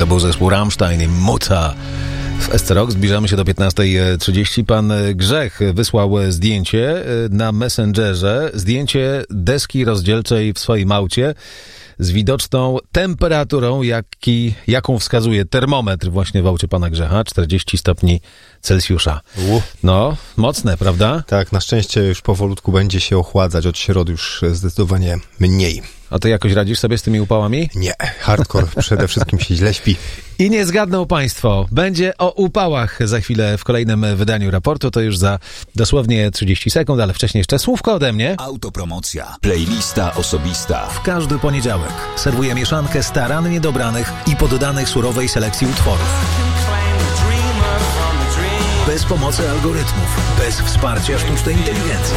To był zespół Rammstein i Mutter w SC Rock. Zbliżamy się do 15:30. Pan Grzech wysłał zdjęcie na Messengerze. Zdjęcie deski rozdzielczej w swoim aucie z widoczną temperaturą, jaką wskazuje termometr właśnie w aucie pana Grzecha. 40 stopni Celsjusza. No, mocne, prawda? Tak, na szczęście już powolutku będzie się ochładzać. Od środy już zdecydowanie mniej. A ty jakoś radzisz sobie z tymi upałami? Nie, hardcore. Przede wszystkim się źle śpi. I nie zgadną państwo, będzie o upałach za chwilę w kolejnym wydaniu raportu, to już za dosłownie 30 sekund, ale wcześniej jeszcze słówko ode mnie. Autopromocja. Playlista osobista. W każdy poniedziałek serwuję mieszankę starannie dobranych i poddanych surowej selekcji utworów. Bez pomocy algorytmów, bez wsparcia sztucznej inteligencji.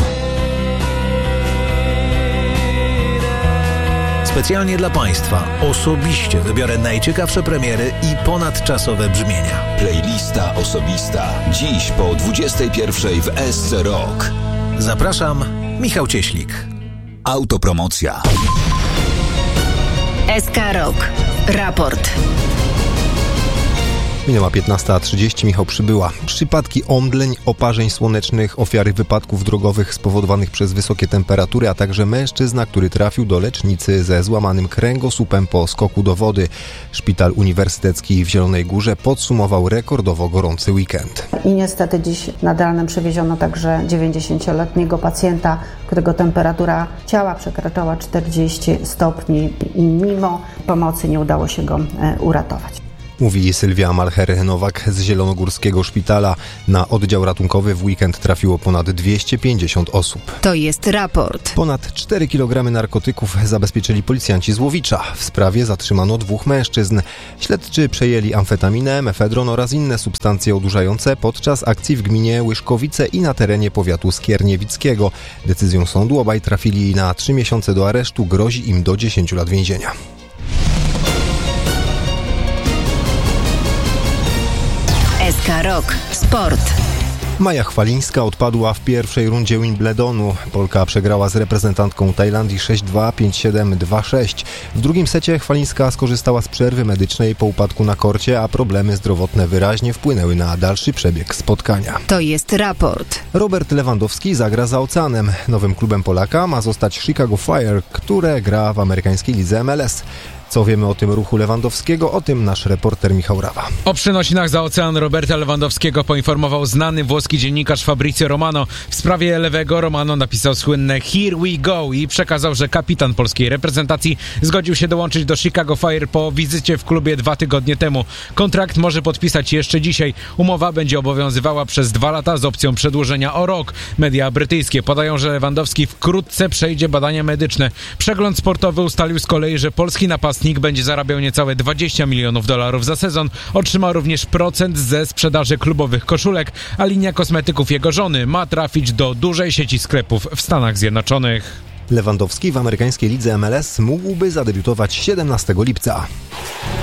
Specjalnie dla Państwa osobiście wybiorę najciekawsze premiery i ponadczasowe brzmienia. Playlista osobista. Dziś po 21:00 w SC Rock. Zapraszam, Michał Cieślik. Autopromocja. SK Rock. Raport. Minęła 15:30, Michał Przybyła. Przypadki omdleń, oparzeń słonecznych, ofiary wypadków drogowych spowodowanych przez wysokie temperatury, a także mężczyzna, który trafił do lecznicy ze złamanym kręgosłupem po skoku do wody. Szpital Uniwersytecki w Zielonej Górze podsumował rekordowo gorący weekend. I niestety dziś nad ranem przewieziono także 90-letniego pacjenta, którego temperatura ciała przekraczała 40 stopni i mimo pomocy nie udało się go uratować. Mówi Sylwia Malcher-Nowak z Zielonogórskiego Szpitala. Na oddział ratunkowy w weekend trafiło ponad 250 osób. To jest raport. Ponad 4 kg narkotyków zabezpieczyli policjanci z Łowicza. W sprawie zatrzymano 2 mężczyzn. Śledczy przejęli amfetaminę, mefedron oraz inne substancje odurzające podczas akcji w gminie Łyszkowice i na terenie powiatu skierniewickiego. Decyzją sądu obaj trafili na 3 miesiące do aresztu. Grozi im do 10 lat więzienia. SK Rock. Sport. Maja Chwalińska odpadła w pierwszej rundzie Wimbledonu. Polka przegrała z reprezentantką Tajlandii 6-2, 5-7, 2-6. W drugim secie Chwalińska skorzystała z przerwy medycznej po upadku na korcie, a problemy zdrowotne wyraźnie wpłynęły na dalszy przebieg spotkania. To jest raport. Robert Lewandowski zagra za oceanem. Nowym klubem Polaka ma zostać Chicago Fire, które gra w amerykańskiej lidze MLS. Co wiemy o tym ruchu Lewandowskiego? O tym nasz reporter Michał Rawa. O przenosinach za ocean Roberta Lewandowskiego poinformował znany włoski dziennikarz Fabrizio Romano. W sprawie lewego Romano napisał słynne "Here we go" i przekazał, że kapitan polskiej reprezentacji zgodził się dołączyć do Chicago Fire po wizycie w klubie 2 tygodnie temu. Kontrakt może podpisać jeszcze dzisiaj. Umowa będzie obowiązywała przez 2 lata z opcją przedłużenia o rok. Media brytyjskie podają, że Lewandowski wkrótce przejdzie badania medyczne. Przegląd sportowy ustalił z kolei, że polski napastnik będzie zarabiał niecałe $20 milionów za sezon. Otrzyma również procent ze sprzedaży klubowych koszulek, a linia kosmetyków jego żony ma trafić do dużej sieci sklepów w Stanach Zjednoczonych. Lewandowski w amerykańskiej lidze MLS mógłby zadebiutować 17 lipca.